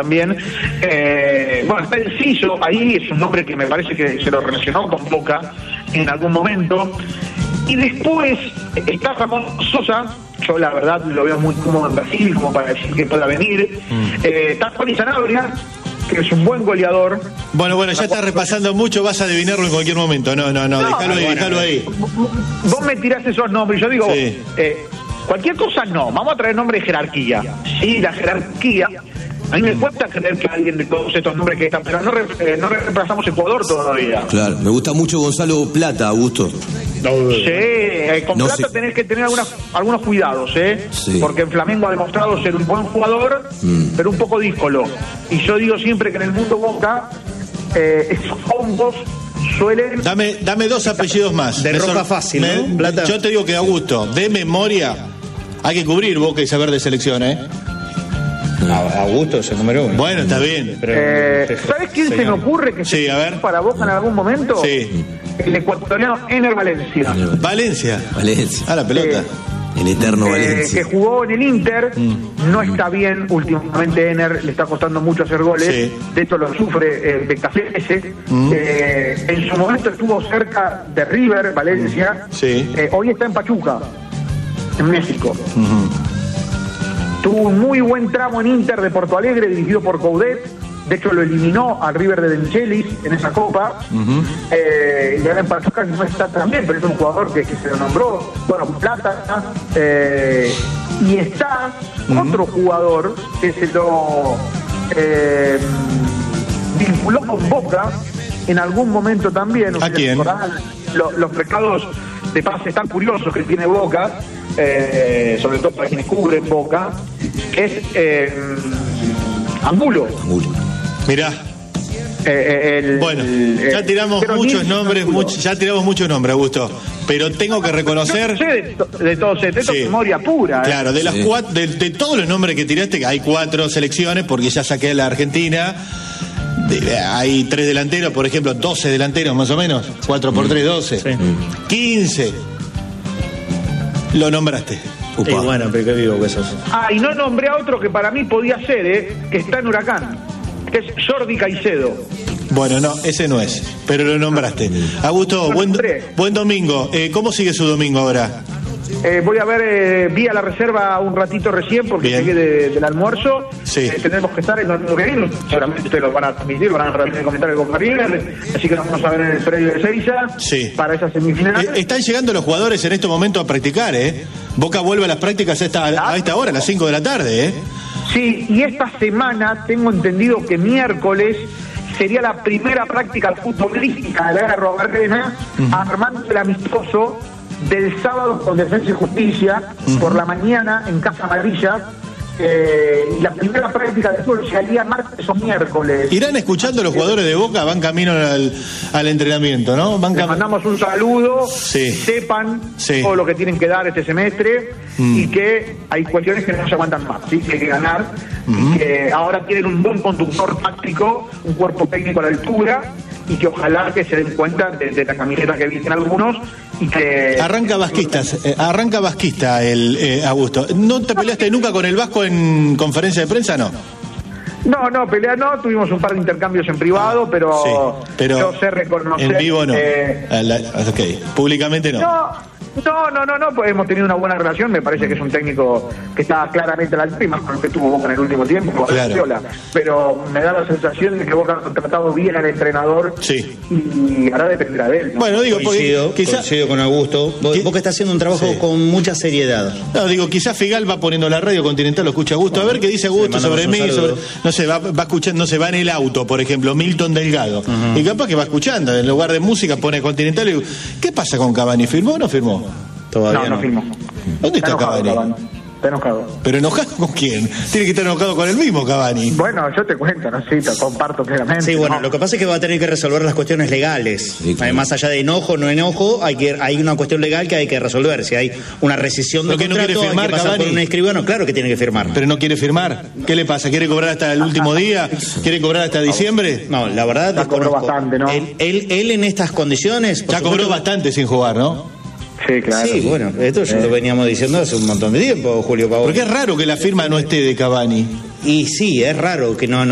también. Bueno, está Enciso, ahí es un nombre que me parece que se lo relacionó con Boca en algún momento. Y después está Ramón Sosa, yo la verdad lo veo muy cómodo en Brasil, como para decir que pueda venir. Está Juan Sanabria, que es un buen goleador. Bueno, ya estás repasando mucho, vas a adivinarlo en cualquier momento. No, déjalo ahí. Vos me tirás esos nombres, yo digo, sí. Cualquier cosa no, vamos a traer nombres de jerarquía. Sí, la jerarquía. A mí me cuesta creer que alguien de todos estos nombres que están, pero no reemplazamos Ecuador todavía. Claro, me gusta mucho Gonzalo Plata, Augusto. Sí, con Plata tenés que tener algunos cuidados, Sí. Porque en Flamengo ha demostrado ser un buen jugador, pero un poco díscolo. Y yo digo siempre que en el mundo Boca, esos combos suelen... Dame dos apellidos más. De ropa fácil, ¿no? Plata. Yo te digo que Augusto, de memoria, hay que cubrir Boca y saber de selección, Augusto es el número 1. Bueno, está bien. ¿Sabes quién se me ocurre que sí, se a ver. para Boca en algún momento? Sí. El ecuatoriano Ener Valencia. Valencia. Ah, la pelota. El eterno Valencia. Que jugó en el Inter, no está bien últimamente. Ener le está costando mucho hacer goles. Sí. De esto lo sufre Becasese. En su momento estuvo cerca de River, Valencia. Sí. Hoy está en Pachuca, en México. Tuvo un muy buen tramo en Inter de Porto Alegre, dirigido por Coudet. De hecho, lo eliminó al River de Denchelis en esa copa. Y ahora en Pachuca no está tan bien, pero es un jugador que se lo nombró. Bueno, Plata. Y está otro jugador que se lo vinculó con Boca en algún momento también. ¿A quién? Los pecados de pase tan curiosos que tiene Boca, sobre todo para quienes cubren Boca, que es Angulo. Mirá. Ya tiramos muchos nombres, Augusto. Pero tengo que reconocer. Yo sé de todos estos, sí. Memoria pura. Claro, de las de todos los nombres que tiraste, hay 4 selecciones, porque ya saqué a la Argentina. Hay 3 delanteros, por ejemplo, 12 delanteros más o menos. 4 por 3, 12. Sí. 15. Lo nombraste. Y bueno, pero qué vivo que sos. Y no nombré a otro que para mí podía ser, que está en Huracán, que es Jordi Caicedo. Bueno, no, ese no es, pero lo nombraste. Augusto, buen domingo. ¿Cómo sigue su domingo ahora? Voy a ver, vi a la reserva un ratito recién porque llegué del almuerzo. Sí. Tenemos que estar en lo que viene. Seguramente ustedes lo van a transmitir, van a comentar el con River. Así que nos vamos a ver en el predio de Seiza para esa semifinal. Están llegando los jugadores en este momento a practicar, Boca vuelve a las prácticas a esta hora, a las 5 de la tarde, Sí, y esta semana tengo entendido que miércoles sería la primera práctica futbolística de la era Robarrena, armando el amistoso del sábado con Defensa y Justicia, por la mañana en Casa Amarilla. La primera práctica de fútbol sería martes o miércoles. Irán escuchando los jugadores de Boca, van camino al entrenamiento, ¿no? Les mandamos un saludo, sí. Sepan todo lo que tienen que dar este semestre y que hay cuestiones que no se aguantan más, ¿sí? Que hay que ganar, y que ahora tienen un buen conductor táctico, un cuerpo técnico a la altura, y que ojalá que se den cuenta de la camiseta que visten algunos y que... Arranca vasquista el Augusto. ¿No te peleaste nunca con el Vasco en conferencia de prensa, no? No, pelea no, tuvimos un par de intercambios en privado, pero yo sé reconocer... En vivo no. Públicamente no. No, pues hemos tenido una buena relación, me parece que es un técnico que está claramente a la altura, más con lo que tuvo Boca en el último tiempo, claro. Pero me da la sensación de que Boca ha tratado bien al entrenador y ahora dependerá de él, ¿no? Bueno, digo, coincido con Augusto. Boca está haciendo un trabajo con mucha seriedad. No, digo, quizás Figal va poniendo la radio Continental, lo escucha Augusto, a ver qué dice Augusto sobre mí, no sé, va escuchando, no sé, va en el auto, por ejemplo, Milton Delgado, y capaz que va escuchando, en lugar de música pone Continental y digo, ¿qué pasa con Cavani? ¿Firmó o no firmó? Todavía no firmó. ¿Dónde está Cavani? Está enojado. ¿Pero enojado con quién? Tiene que estar enojado con el mismo Cavani. Bueno, yo te cuento, te comparto plenamente. Sí, bueno, lo que pasa es que va a tener que resolver las cuestiones legales. Sí, claro. Más allá de enojo, no enojo, hay una cuestión legal que hay que resolver. Si hay una rescisión de contrato, no quiere firmar, hay que pasar por un escribano, claro que tiene que firmar. Pero no quiere firmar. ¿Qué le pasa? ¿Quiere cobrar hasta el último día? ¿Quiere cobrar hasta diciembre? No, la verdad ya cobró bastante, ¿no? Él en estas condiciones... Ya cobró bastante sin jugar, ¿no? Sí, claro. Sí, bueno, esto ya lo veníamos diciendo hace un montón de tiempo, Julio Paolo. Porque es raro que la firma no esté de Cavani. Y sí, es raro que no